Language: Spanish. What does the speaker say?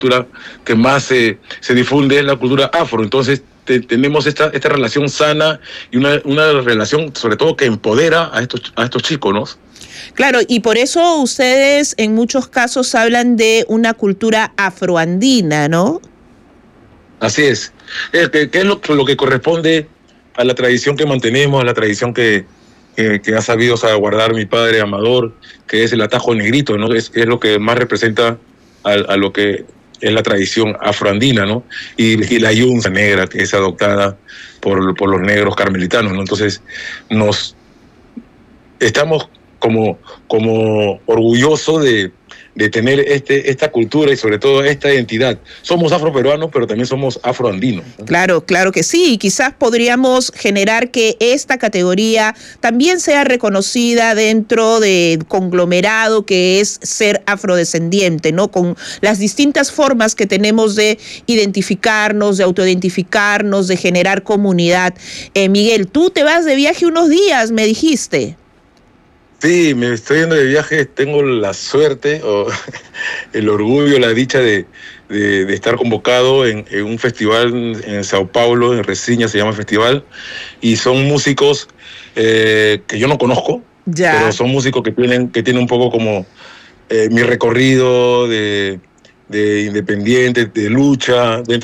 cultura que más se difunde es la cultura afro. Entonces tenemos esta relación sana y una relación sobre todo que empodera a estos chicos, ¿no? Claro, y por eso ustedes en muchos casos hablan de una cultura afroandina, ¿no? Así es. Que es lo que corresponde a la tradición que mantenemos, a la tradición que ha sabido salvaguardar mi padre Amador, que es el atajo negrito, ¿no? Es lo que más representa a lo que es la tradición afroandina, ¿no? Y la yunza negra, que es adoptada por los negros carmelitanos, ¿no? Entonces, estamos como orgullosos de tener esta cultura y sobre todo esta identidad. Somos afroperuanos, pero también somos afroandinos, ¿no? Claro, claro que sí. Y quizás podríamos generar que esta categoría también sea reconocida dentro del conglomerado que es ser afrodescendiente, ¿no? Con las distintas formas que tenemos de identificarnos, de autoidentificarnos, de generar comunidad. Miguel, tú te vas de viaje unos días, me dijiste. Sí, me estoy yendo de viaje, tengo la suerte o el orgullo, la dicha de estar convocado en un festival en Sao Paulo, en Resiña se llama festival, y son músicos que yo no conozco, Ya. Pero son músicos que tienen un poco como mi recorrido de independiente, de lucha, dentro